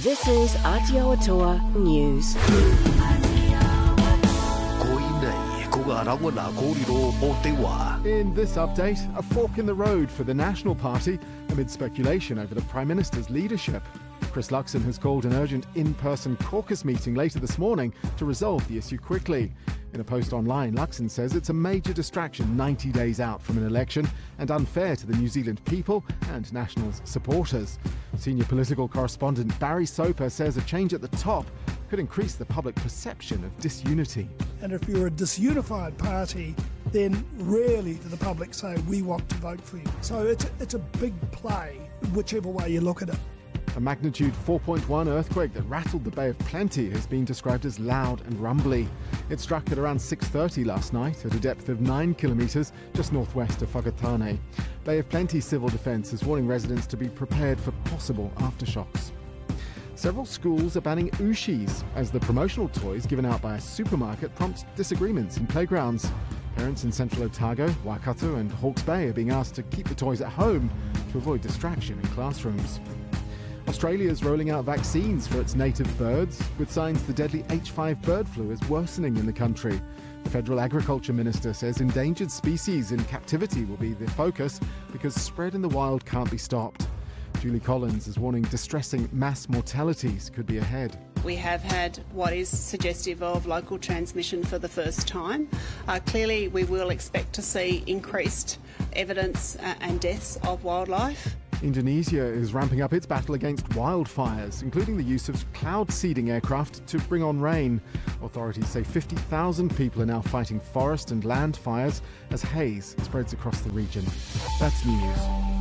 This is Aotearoa News. In this update, a fork in the road for the National Party amid speculation over the Prime Minister's leadership. Chris Luxon has called an urgent in-person caucus meeting later this morning to resolve the issue quickly. In a post online, Luxon says it's a major distraction 90 days out from an election and unfair to the New Zealand people and Nationals supporters. Senior political correspondent Barry Soper says a change at the top could increase the public perception of disunity. And if you're a disunified party, then rarely do the public say, we want to vote for you. So it's a big play, whichever way you look at it. A magnitude 4.1 earthquake that rattled the Bay of Plenty has been described as loud and rumbly. It struck at around 6:30 last night at a depth of 9 kilometres just northwest of Whakatane. Bay of Plenty Civil Defence is warning residents to be prepared for possible aftershocks. Several schools are banning Ooshies as the promotional toys given out by a supermarket prompt disagreements in playgrounds. Parents in Central Otago, Waikato and Hawke's Bay are being asked to keep the toys at home to avoid distraction in classrooms. Australia is rolling out vaccines for its native birds, with signs the deadly H5 bird flu is worsening in the country. The Federal Agriculture Minister says endangered species in captivity will be the focus because spread in the wild can't be stopped. Julie Collins is warning distressing mass mortalities could be ahead. We have had what is suggestive of local transmission for the first time. Clearly, we will expect to see increased evidence and deaths of wildlife. Indonesia is ramping up its battle against wildfires, including the use of cloud seeding aircraft to bring on rain. Authorities say 50,000 people are now fighting forest and land fires as haze spreads across the region. That's news.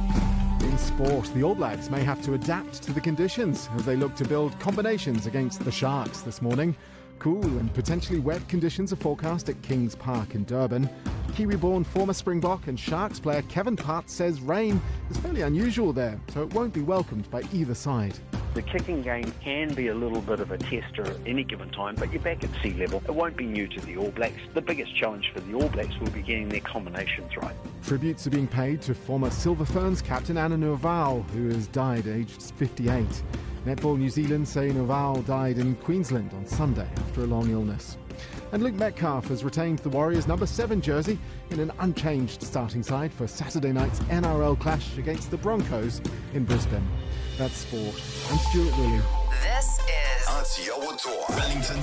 In sport, the All Blacks may have to adapt to the conditions as they look to build combinations against the Sharks this morning. Cool and potentially wet conditions are forecast at Kings Park in Durban. Kiwi-born former Springbok and Sharks player Kevin Part says rain is fairly unusual there, so it won't be welcomed by either side. The kicking game can be a little bit of a tester at any given time, but you're back at sea level. It won't be new to the All Blacks. The biggest challenge for the All Blacks will be getting their combinations right. Tributes are being paid to former Silver Ferns captain Anna Nuval, who has died aged 58. Netball New Zealand say Nuval died in Queensland on Sunday after a long illness. And Luke Metcalf has retained the Warriors' number 7 jersey in an unchanged starting side for Saturday night's NRL clash against the Broncos in Brisbane. That's sport. I'm Stuart Lilly. This is Aotearoa Wellington's